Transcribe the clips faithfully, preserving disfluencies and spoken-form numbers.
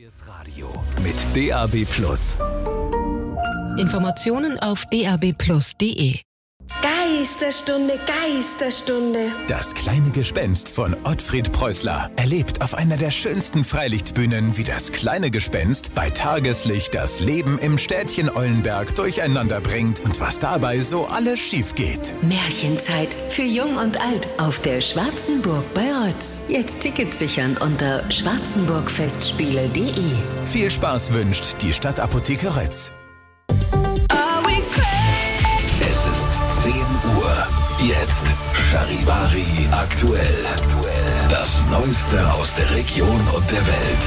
Radio mit D A B Plus. Informationen auf d a b plus punkt d e. Geisterstunde, Geisterstunde. Das kleine Gespenst von Ottfried Preußler erlebt auf einer der schönsten Freilichtbühnen, wie das kleine Gespenst bei Tageslicht das Leben im Städtchen Eulenberg durcheinander bringt und was dabei so alles schief geht. Märchenzeit für Jung und Alt auf der Schwarzenburg bei Rötz. Jetzt Tickets sichern unter schwarzenburgfestspiele punkt d e. Viel Spaß wünscht die Stadtapotheke Rötz. Es ist zehn Uhr. Jetzt Charivari aktuell. Das Neueste aus der Region und der Welt.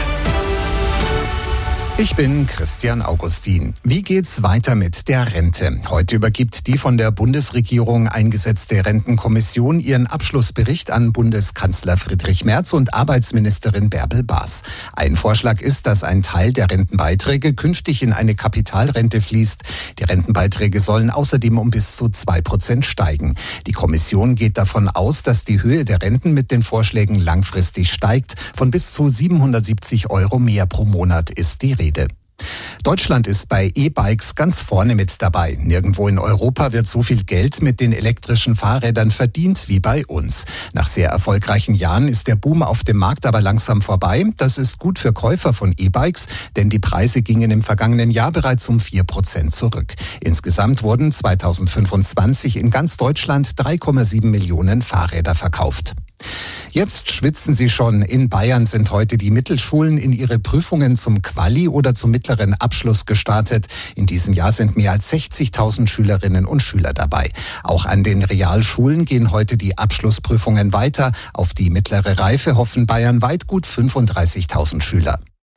Ich bin Christian Augustin. Wie geht's weiter mit der Rente? Heute übergibt die von der Bundesregierung eingesetzte Rentenkommission ihren Abschlussbericht an Bundeskanzler Friedrich Merz und Arbeitsministerin Bärbel Baas. Ein Vorschlag ist, dass ein Teil der Rentenbeiträge künftig in eine Kapitalrente fließt. Die Rentenbeiträge sollen außerdem um bis zu zwei Prozent steigen. Die Kommission geht davon aus, dass die Höhe der Renten mit den Vorschlägen langfristig steigt. Von bis zu siebenhundertsiebzig Euro mehr pro Monat ist die Rede. Deutschland ist bei E-Bikes ganz vorne mit dabei. Nirgendwo in Europa wird so viel Geld mit den elektrischen Fahrrädern verdient wie bei uns. Nach sehr erfolgreichen Jahren ist der Boom auf dem Markt aber langsam vorbei. Das ist gut für Käufer von E-Bikes, denn die Preise gingen im vergangenen Jahr bereits um vier Prozent zurück. Insgesamt wurden zweitausendfünfundzwanzig in ganz Deutschland drei Komma sieben Millionen Fahrräder verkauft. Jetzt schwitzen Sie schon. In Bayern sind heute die Mittelschulen in ihre Prüfungen zum Quali- oder zum mittleren Abschluss gestartet. In diesem Jahr sind mehr als sechzigtausend Schülerinnen und Schüler dabei. Auch an den Realschulen gehen heute die Abschlussprüfungen weiter. Auf die mittlere Reife hoffen bayernweit gut fünfunddreißigtausend Schüler.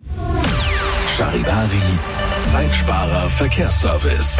Charivari, Zeitsparer Verkehrsservice.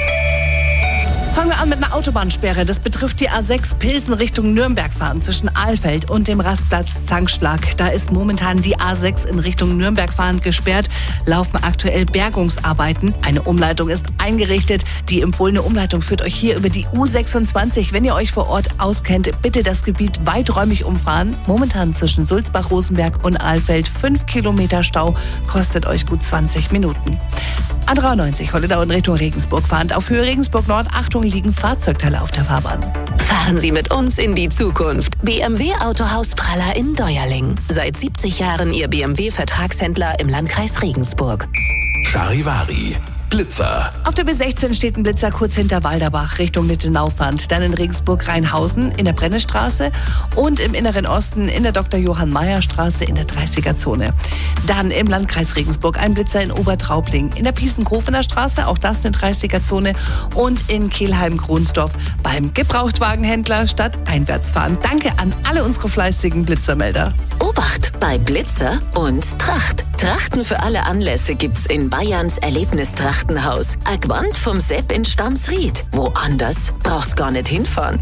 Fangen wir an mit einer Autobahnsperre. Das betrifft die A sechs Pilsen Richtung Nürnberg fahren zwischen Ahlfeld und dem Rastplatz Zankschlag. Da ist momentan die A sechs in Richtung Nürnberg fahrend gesperrt, laufen aktuell Bergungsarbeiten. Eine Umleitung ist eingerichtet. Die empfohlene Umleitung führt euch hier über die U sechsundzwanzig. Wenn ihr euch vor Ort auskennt, bitte das Gebiet weiträumig umfahren. Momentan zwischen Sulzbach-Rosenberg und Ahlfeld fünf Kilometer Stau, kostet euch gut zwanzig Minuten. A dreiundneunzig Holledau in Richtung Regensburg fahrend. Auf Höhe Regensburg Nord, Achtung, liegen Fahrzeugteile auf der Fahrbahn. Fahren Sie mit uns in die Zukunft. B M W Autohaus Praller in Deuerling. Seit siebzig Jahren Ihr B M W-Vertragshändler im Landkreis Regensburg. Charivari, Blitzer. Auf der B sechzehn steht ein Blitzer kurz hinter Walderbach Richtung Nittenau-Fahnd. Dann in Regensburg-Rheinhausen in der Brennestraße und im Inneren Osten in der Doktor Johann Mayer Straße in der dreißiger-Zone. Dann im Landkreis Regensburg ein Blitzer in Obertraubling. In der Pießenkrofener Straße, auch das eine dreißiger-Zone. Und in Kelheim-Gronsdorf beim Gebrauchtwagenhändler statt Einwärtsfahren. Danke an alle unsere fleißigen Blitzermelder. Obacht bei Blitzer und Tracht. Trachten für alle Anlässe gibt's in Bayerns Erlebnistrachtenhaus. A Gewand vom Sepp in Stamsried. Woanders brauchst gar nicht hinfahren.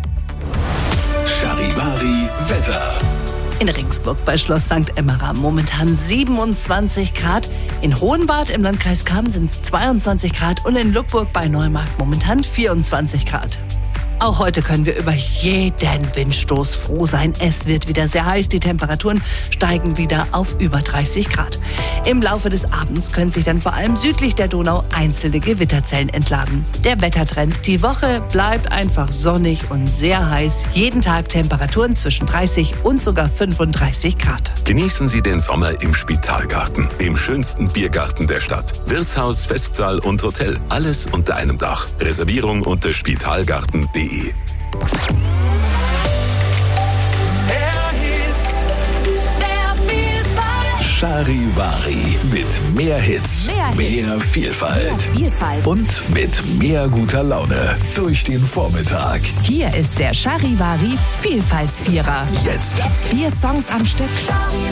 Charivari Wetter. In Regensburg bei Schloss Sankt Emmeram momentan siebenundzwanzig Grad. In Hohenwart im Landkreis Cham sind es zweiundzwanzig Grad und in Lubburg bei Neumarkt momentan vierundzwanzig Grad. Auch heute können wir über jeden Windstoß froh sein. Es wird wieder sehr heiß. Die Temperaturen steigen wieder auf über dreißig Grad. Im Laufe des Abends können sich dann vor allem südlich der Donau einzelne Gewitterzellen entladen. Der Wettertrend. Die Woche bleibt einfach sonnig und sehr heiß. Jeden Tag Temperaturen zwischen dreißig und sogar fünfunddreißig Grad. Genießen Sie den Sommer im Spitalgarten, dem schönsten Biergarten der Stadt. Wirtshaus, Festsaal und Hotel. Alles unter einem Dach. Reservierung unter spitalgarten punkt de. Charivari mit mehr Hits, Mehr Hits. mehr Vielfalt. Mehr Vielfalt. Und mit mehr guter Laune durch den Vormittag. Hier ist der Charivari Vielfaltsvierer. Jetzt. Vier Songs am Stück.